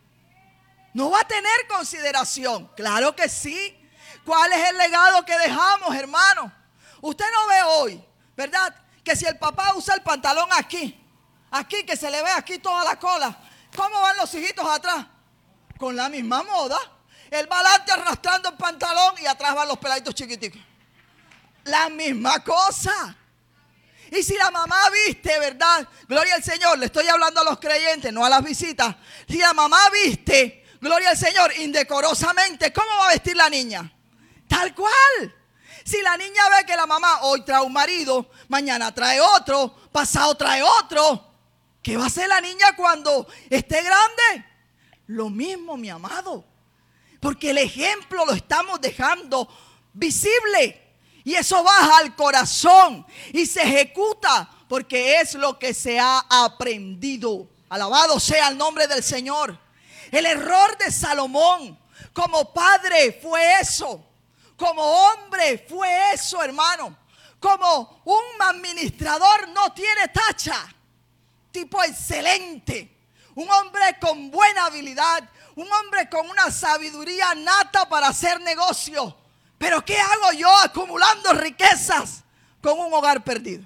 No va a tener consideración. Claro que sí. ¿Cuál es el legado que dejamos, hermano? Usted no ve hoy, ¿verdad? Que si el papá usa el pantalón aquí que se le ve aquí toda la cola, ¿cómo van los hijitos atrás? Con la misma moda. Él va adelante arrastrando el pantalón y atrás van los peladitos chiquiticos. La misma cosa. Y si la mamá viste, ¿verdad? Gloria al Señor, le estoy hablando a los creyentes, no a las visitas. Si la mamá viste, gloria al Señor, indecorosamente, ¿cómo va a vestir la niña? Tal cual. Si la niña ve que la mamá hoy trae un marido, mañana trae otro, pasado trae otro, ¿qué va a hacer la niña cuando esté grande? Lo mismo, mi amado. Porque el ejemplo lo estamos dejando visible. Y eso baja al corazón y se ejecuta porque es lo que se ha aprendido. Alabado sea el nombre del Señor. El error de Salomón como padre fue eso. Como hombre fue eso, hermano. Como un administrador no tiene tacha. Tipo excelente. Un hombre con buena habilidad. Un hombre con una sabiduría nata para hacer negocio. Pero ¿qué hago yo acumulando riquezas con un hogar perdido?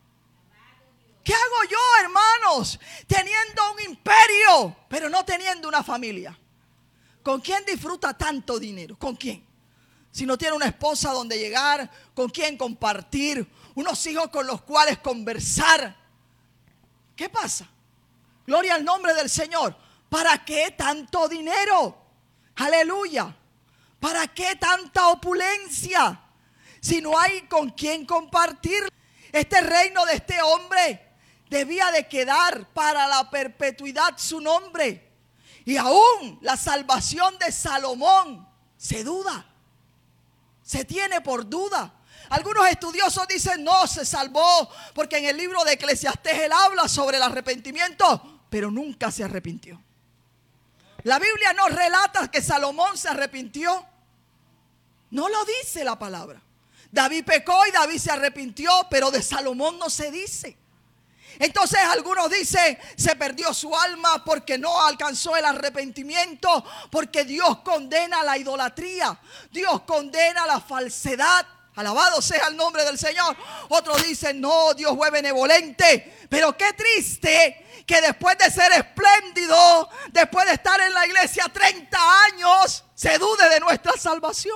¿Qué hago yo, hermanos, teniendo un imperio, pero no teniendo una familia? ¿Con quién disfruta tanto dinero? ¿Con quién? Si no tiene una esposa donde llegar, ¿con quién compartir? Unos hijos con los cuales conversar. ¿Qué pasa? Gloria al nombre del Señor. ¿Para qué tanto dinero? Aleluya. ¿Para qué tanta opulencia? Si no hay con quién compartir. Este reino de este hombre debía de quedar para la perpetuidad su nombre. Y aún la salvación de Salomón se duda. Se tiene por duda. Algunos estudiosos dicen no, se salvó porque en el libro de Eclesiastés él habla sobre el arrepentimiento, pero nunca se arrepintió. La Biblia no relata que Salomón se arrepintió. No lo dice la palabra. David pecó y David se arrepintió, pero de Salomón no se dice. Entonces algunos dicen, se perdió su alma porque no alcanzó el arrepentimiento, porque Dios condena la idolatría, Dios condena la falsedad. Alabado sea el nombre del Señor. Otros dicen, no, Dios fue benevolente. Pero qué triste que después de ser espléndido, después de estar en la iglesia 30 años, se dude de nuestra salvación.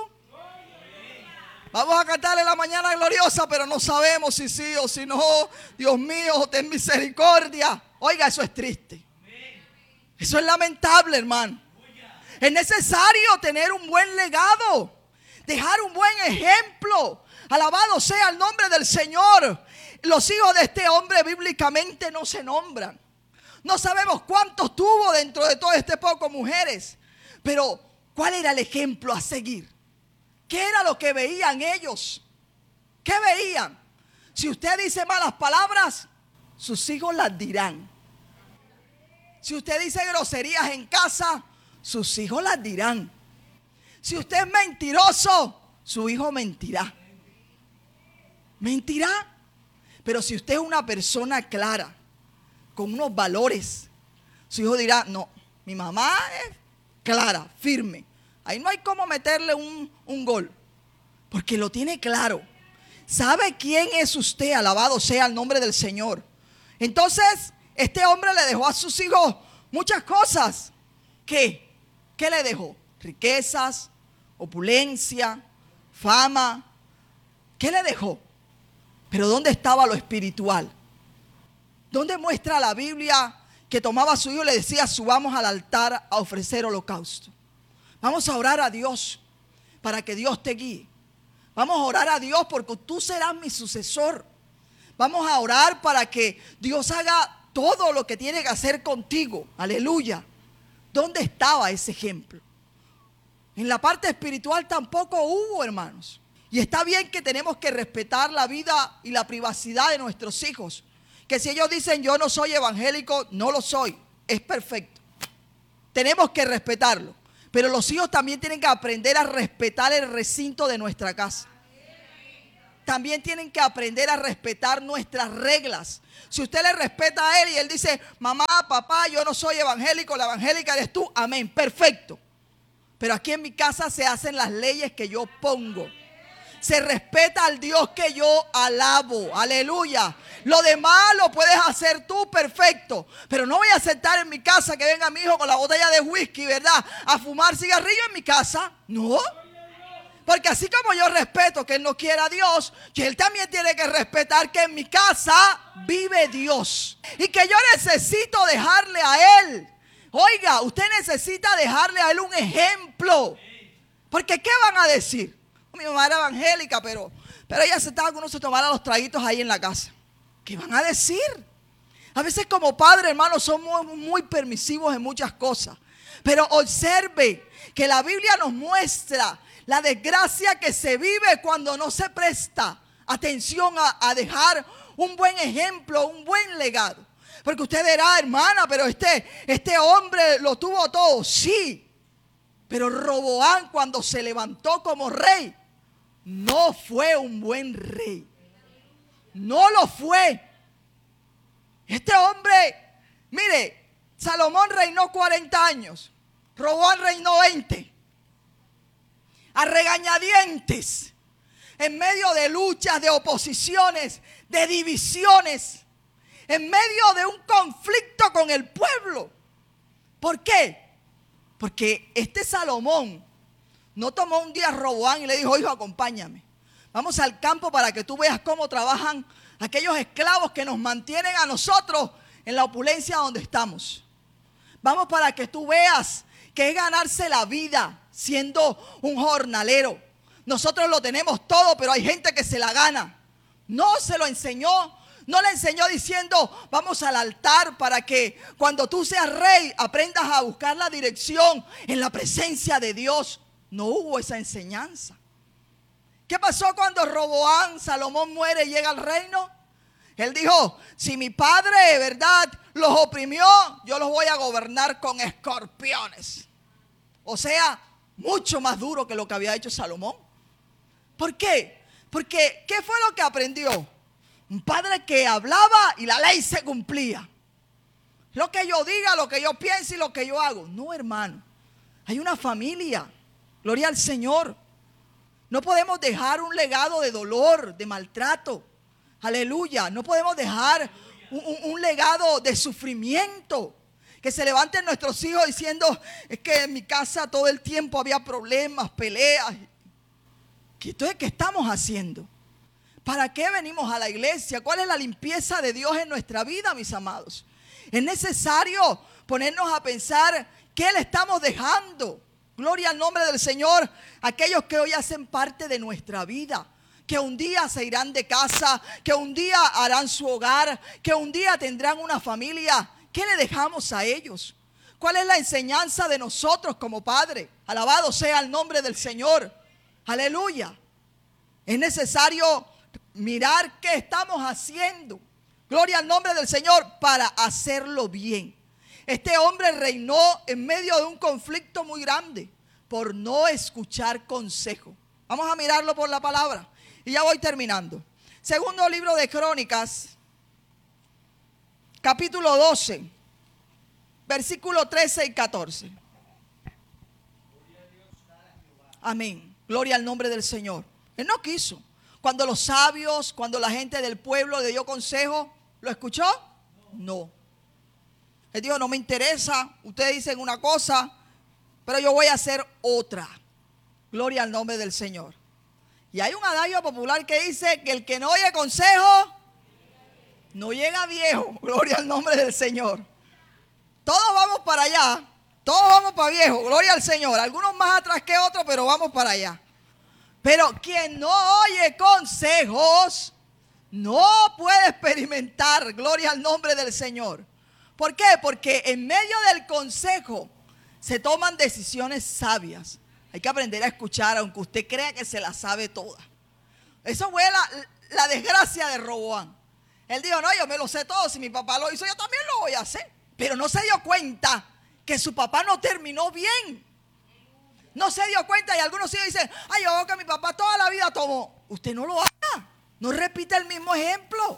Vamos a cantar en la mañana gloriosa, pero no sabemos si sí o si no. Dios mío, ten misericordia. Oiga, eso es triste. Eso es lamentable, hermano. Es necesario tener un buen legado. Dejar un buen ejemplo. Alabado sea el nombre del Señor. Los hijos de este hombre bíblicamente no se nombran. No sabemos cuántos tuvo dentro de todo este poco mujeres. Pero, ¿cuál era el ejemplo a seguir? ¿Qué era lo que veían ellos? ¿Qué veían? Si usted dice malas palabras, sus hijos las dirán. Si usted dice groserías en casa, sus hijos las dirán. Si usted es mentiroso, su hijo mentirá. Mentirá. Pero si usted es una persona clara, con unos valores, su hijo dirá, no, mi mamá es clara, firme. Ahí no hay cómo meterle un gol, porque lo tiene claro. ¿Sabe quién es usted? Alabado sea el nombre del Señor. Entonces, este hombre le dejó a sus hijos muchas cosas. ¿Qué? ¿Qué le dejó? Riquezas, opulencia, fama. ¿Qué le dejó? Pero ¿dónde estaba lo espiritual? ¿Dónde muestra la Biblia que tomaba a su hijo y le decía, subamos al altar a ofrecer holocausto? Vamos a orar a Dios para que Dios te guíe. Vamos a orar a Dios porque tú serás mi sucesor. Vamos a orar para que Dios haga todo lo que tiene que hacer contigo. Aleluya. ¿Dónde estaba ese ejemplo? En la parte espiritual tampoco hubo, hermanos. Y está bien que tenemos que respetar la vida y la privacidad de nuestros hijos. Que si ellos dicen yo no soy evangélico, no lo soy. Es perfecto. Tenemos que respetarlo. Pero los hijos también tienen que aprender a respetar el recinto de nuestra casa. También tienen que aprender a respetar nuestras reglas. Si usted le respeta a él y él dice, mamá, papá, yo no soy evangélico, la evangélica eres tú, amén, perfecto. Pero aquí en mi casa se hacen las leyes que yo pongo. Se respeta al Dios que yo alabo, aleluya. Lo demás lo puedes hacer tú, perfecto. Pero no voy a aceptar en mi casa que venga mi hijo con la botella de whisky, ¿verdad? A fumar cigarrillo en mi casa, no. Porque así como yo respeto que él no quiera a Dios, que él también tiene que respetar que en mi casa vive Dios. Y que yo necesito dejarle a él. Oiga, usted necesita dejarle a él un ejemplo. Porque ¿qué van a decir? Mi mamá era evangélica, pero ella aceptaba que uno se tomara los traguitos ahí en la casa. ¿Qué van a decir? A veces como padre, hermano, somos muy permisivos en muchas cosas. Pero observe que la Biblia nos muestra la desgracia que se vive cuando no se presta atención a dejar un buen ejemplo, un buen legado. Porque usted dirá, hermana, pero este hombre lo tuvo todo. Sí, pero Roboam cuando se levantó como rey, no fue un buen rey. No lo fue. Este hombre, mire, Salomón reinó 40 años. Roboam reinó 20. A regañadientes, en medio de luchas, de oposiciones, de divisiones, en medio de un conflicto con el pueblo. ¿Por qué? Porque este Salomón no tomó un día a Roboam y le dijo, hijo, acompáñame. Vamos al campo para que tú veas cómo trabajan aquellos esclavos que nos mantienen a nosotros en la opulencia donde estamos. Vamos para que tú veas que es ganarse la vida siendo un jornalero. Nosotros lo tenemos todo, pero hay gente que se la gana. No se lo enseñó. No le enseñó diciendo, vamos al altar para que cuando tú seas rey aprendas a buscar la dirección en la presencia de Dios. No hubo esa enseñanza. ¿Qué pasó cuando Roboam, Salomón muere y llega al reino? Él dijo, si mi padre, ¿verdad?, los oprimió, yo los voy a gobernar con escorpiones. O sea, mucho más duro que lo que había hecho Salomón. ¿Por qué? Porque, ¿qué fue lo que aprendió? Un padre que hablaba y la ley se cumplía. Lo que yo diga, lo que yo piense y lo que yo hago. No, hermano. Hay una familia. Gloria al Señor. No podemos dejar un legado de dolor, de maltrato. Aleluya. No podemos dejar un legado de sufrimiento. Que se levanten nuestros hijos diciendo, es que en mi casa todo el tiempo había problemas, peleas. Entonces, ¿qué estamos haciendo? ¿Para qué venimos a la iglesia? ¿Cuál es la limpieza de Dios en nuestra vida, mis amados? Es necesario ponernos a pensar qué le estamos dejando. Gloria al nombre del Señor. Aquellos que hoy hacen parte de nuestra vida, que un día se irán de casa, que un día harán su hogar, que un día tendrán una familia. ¿Qué le dejamos a ellos? ¿Cuál es la enseñanza de nosotros como padres? Alabado sea el nombre del Señor. Aleluya. Es necesario mirar qué estamos haciendo. Gloria al nombre del Señor para hacerlo bien. Este hombre reinó en medio de un conflicto muy grande por no escuchar consejo. Vamos a mirarlo por la palabra y ya voy terminando. Segundo libro de Crónicas, capítulo 12, versículo 13 y 14. Amén. Gloria al nombre del Señor. Él no quiso. Cuando los sabios, cuando la gente del pueblo le dio consejo, ¿lo escuchó? No. Él dijo, no me interesa, ustedes dicen una cosa, pero yo voy a hacer otra. Gloria al nombre del Señor. Y hay un adagio popular que dice que el que no oye consejo, no llega viejo. Gloria al nombre del Señor. Todos vamos para allá, todos vamos para viejo, gloria al Señor. Algunos más atrás que otros, pero vamos para allá. Pero quien no oye consejos no puede experimentar, gloria al nombre del Señor. ¿Por qué? Porque en medio del consejo se toman decisiones sabias. Hay que aprender a escuchar, aunque usted crea que se la sabe toda. Eso fue la desgracia de Roboam. Él dijo, no, yo me lo sé todo, si mi papá lo hizo, yo también lo voy a hacer. Pero no se dio cuenta que su papá no terminó bien. No se dio cuenta y algunos sí dicen, ay, yo veo que mi papá toda la vida tomó. Usted no lo haga, no repita el mismo ejemplo.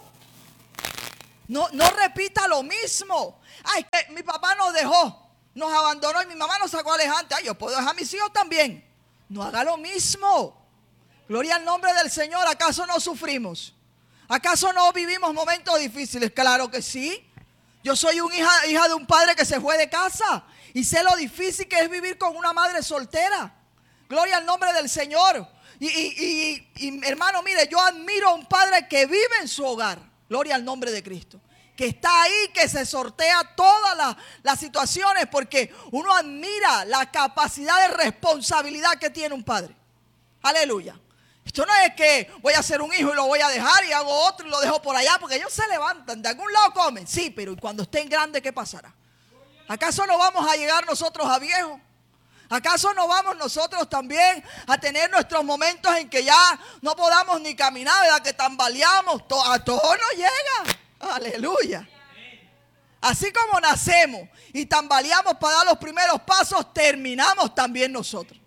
No repita lo mismo. Ay, que mi papá nos dejó, nos abandonó y mi mamá nos sacó alejante. Ay, yo puedo dejar a mis hijos también. No haga lo mismo. Gloria al nombre del Señor. ¿Acaso no sufrimos? ¿Acaso no vivimos momentos difíciles? Claro que sí. Yo soy hija de un padre que se fue de casa y sé lo difícil que es vivir con una madre soltera. Gloria al nombre del Señor. Y hermano, mire, yo admiro a un padre que vive en su hogar. Gloria al nombre de Cristo. Que está ahí, que se sortea todas las situaciones, porque uno admira la capacidad de responsabilidad que tiene un padre. Aleluya. Esto no es que voy a hacer un hijo y lo voy a dejar y hago otro y lo dejo por allá, porque ellos se levantan, de algún lado comen. Sí, pero cuando estén grandes, ¿qué pasará? ¿Acaso no vamos a llegar nosotros a viejos? ¿Acaso no vamos nosotros también a tener nuestros momentos en que ya no podamos ni caminar, ¿verdad? Que tambaleamos? A todos nos llega. Aleluya. Así como nacemos y tambaleamos para dar los primeros pasos, terminamos también nosotros.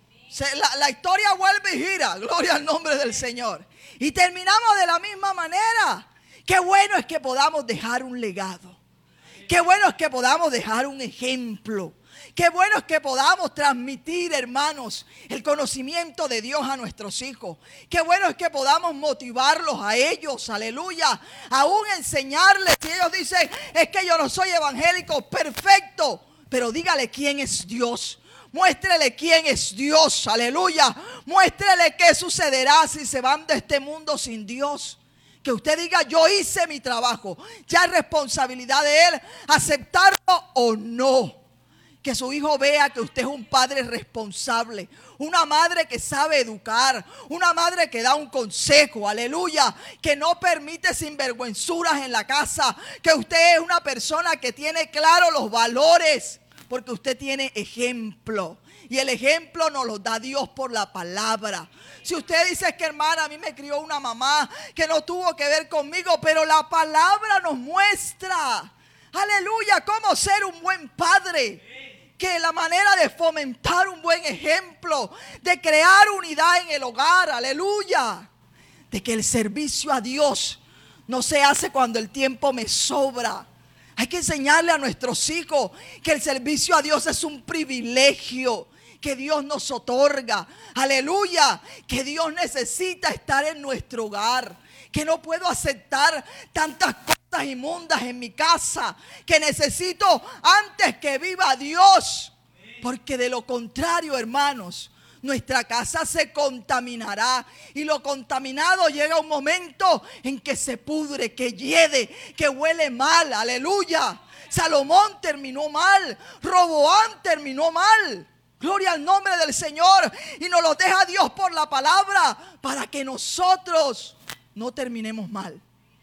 La historia vuelve y gira, gloria al nombre del Señor. Y terminamos de la misma manera. Qué bueno es que podamos dejar un legado. Qué bueno es que podamos dejar un ejemplo. Qué bueno es que podamos transmitir, hermanos, el conocimiento de Dios a nuestros hijos. Qué bueno es que podamos motivarlos a ellos, aleluya. Aún enseñarles, si ellos dicen, es que yo no soy evangélico, perfecto. Pero dígale quién es Dios. Muéstrele quién es Dios, aleluya. Muéstrele qué sucederá si se van de este mundo sin Dios. Que usted diga, yo hice mi trabajo. Ya es responsabilidad de él aceptarlo o no. Que su hijo vea que usted es un padre responsable, una madre que sabe educar, una madre que da un consejo, aleluya, que no permite sinvergüenzuras en la casa, que usted es una persona que tiene claro los valores, porque usted tiene ejemplo. Y el ejemplo nos lo da Dios por la palabra. Si usted dice que hermana, a mí me crió una mamá que no tuvo que ver conmigo, pero la palabra nos muestra, aleluya, cómo ser un buen padre. Que la manera de fomentar un buen ejemplo, de crear unidad en el hogar, aleluya. De que el servicio a Dios no se hace cuando el tiempo me sobra. Hay que enseñarle a nuestros hijos que el servicio a Dios es un privilegio que Dios nos otorga. Aleluya. Que Dios necesita estar en nuestro hogar. Que no puedo aceptar tantas cosas inmundas en mi casa, que necesito antes que viva Dios, porque de lo contrario, hermanos, nuestra casa se contaminará y lo contaminado llega un momento en que se pudre, que hiede, que huele mal, aleluya. Salomón terminó mal, Roboam terminó mal. Gloria al nombre del Señor, y nos lo deja Dios por la palabra para que nosotros no terminemos mal.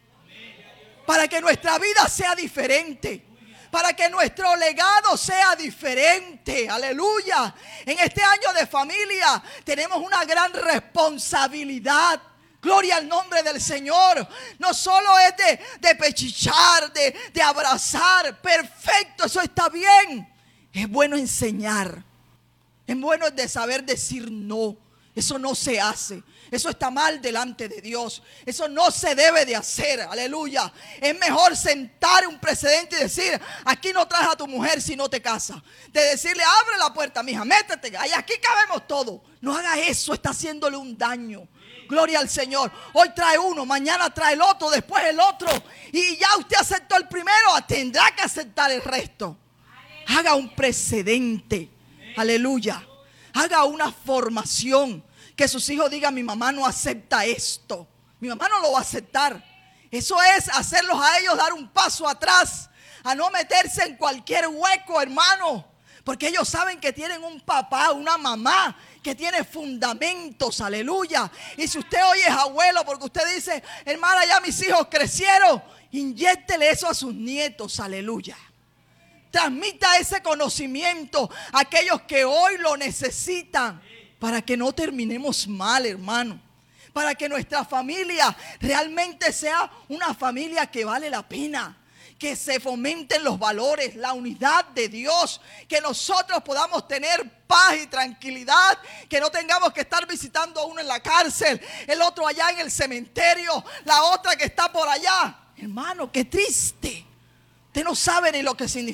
Para que nuestra vida sea diferente. Para que nuestro legado sea diferente. Aleluya. En este año de familia tenemos una gran responsabilidad. Gloria al nombre del Señor. No solo es de pechichar, de abrazar. Perfecto, eso está bien. Es bueno enseñar. Es bueno de saber decir no. Eso no se hace. Eso está mal delante de Dios. Eso no se debe de hacer. Aleluya. Es mejor sentar un precedente y decir, aquí no traes a tu mujer si no te casas. De decirle, abre la puerta, mija, métete. Ahí aquí cabemos todos. No haga eso, está haciéndole un daño. Gloria al Señor. Hoy trae uno, mañana trae el otro, después el otro. Y ya usted aceptó el primero, tendrá que aceptar el resto. Haga un precedente. Aleluya. Haga una formación. Que sus hijos digan, mi mamá no acepta esto. Mi mamá no lo va a aceptar. Eso es hacerlos a ellos dar un paso atrás. A no meterse en cualquier hueco, hermano. Porque ellos saben que tienen un papá, una mamá que tiene fundamentos, aleluya. Y si usted hoy es abuelo, porque usted dice, hermana, ya mis hijos crecieron, inyéctele eso a sus nietos, aleluya. Transmita ese conocimiento a aquellos que hoy lo necesitan, para que no terminemos mal, hermano. Para que nuestra familia realmente sea una familia que vale la pena. Que se fomenten los valores, la unidad de Dios. Que nosotros podamos tener paz y tranquilidad. Que no tengamos que estar visitando a uno en la cárcel, el otro allá en el cementerio, la otra que está por allá. Hermano, qué triste. Usted no sabe ni lo que significa.